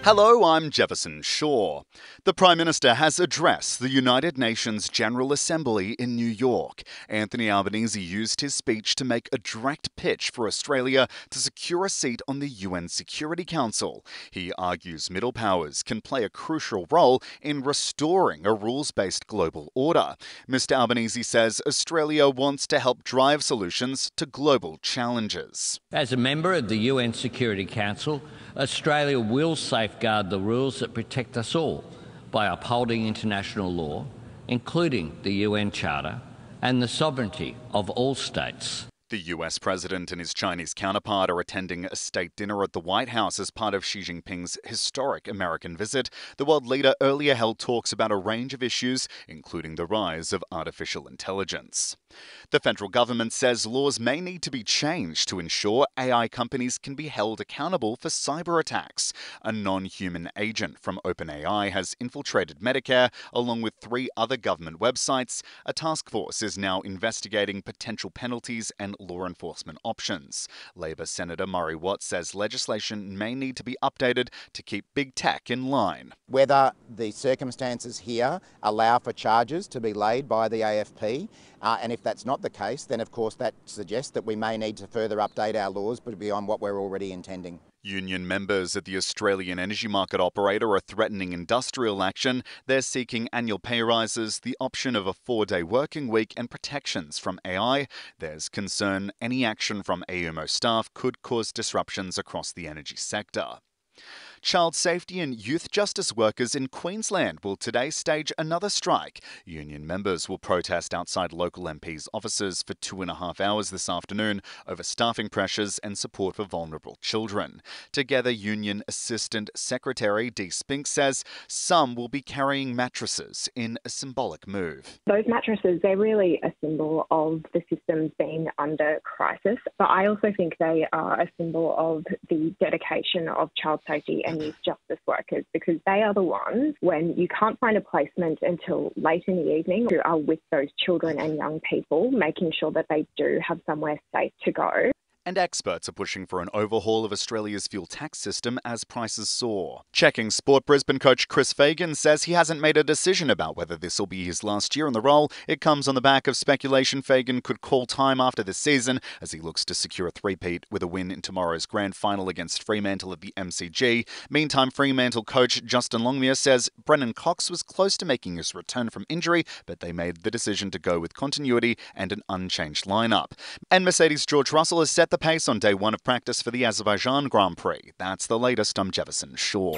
Hello, I'm Jefferson Shaw. The Prime Minister has addressed the United Nations General Assembly in New York. Anthony Albanese used his speech to make a direct pitch for Australia to secure a seat on the UN Security Council. He argues middle powers can play a crucial role in restoring a rules-based global order. Mr. Albanese says Australia wants to help drive solutions to global challenges. As a member of the UN Security Council, Australia will safeguard the rules that protect us all by upholding international law, including the UN Charter, and the sovereignty of all states. The US president and his Chinese counterpart are attending a state dinner at the White House as part of Xi Jinping's historic American visit. The world leader earlier held talks about a range of issues, including the rise of artificial intelligence. The federal government says laws may need to be changed to ensure AI companies can be held accountable for cyber attacks. A non-human agent from OpenAI has infiltrated Medicare along with 3 other government websites. A task force is now investigating potential penalties and law enforcement options. Labor Senator Murray Watt says legislation may need to be updated to keep big tech in line. Whether the circumstances here allow for charges to be laid by the AFP, and if that's not the case, then of course that suggests that we may need to further update our laws but beyond what we're already intending. Union members at the Australian energy market operator are threatening industrial action. They're seeking annual pay rises, the option of a 4-day working week and protections from AI. There's concern any action from AEMO staff could cause disruptions across the energy sector. Child safety and youth justice workers in Queensland will today stage another strike. Union members will protest outside local MPs' offices for 2.5 hours this afternoon over staffing pressures and support for vulnerable children. Together, Union Assistant Secretary Dee Spink says some will be carrying mattresses in a symbolic move. Those mattresses, they're really a symbol of the systems being under crisis, but I also think they are a symbol of the dedication of child safety and youth justice workers, because they are the ones, when you can't find a placement until late in the evening, who are with those children and young people, making sure that they do have somewhere safe to go. And experts are pushing for an overhaul of Australia's fuel tax system as prices soar. Checking Sport Brisbane coach Chris Fagan says he hasn't made a decision about whether this will be his last year in the role. It comes on the back of speculation Fagan could call time after this season as he looks to secure a three-peat with a win in tomorrow's grand final against Fremantle at the MCG. Meantime, Fremantle coach Justin Longmire says Brennan Cox was close to making his return from injury, but they made the decision to go with continuity and an unchanged lineup. And Mercedes' George Russell has set the pace on day 1 of practice for the Azerbaijan Grand Prix. That's the latest. I'm Jefferson Shaw.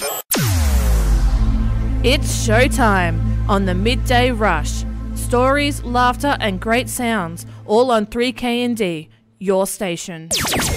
It's showtime on the Midday Rush. Stories, laughter and great sounds, all on 3KND, your station.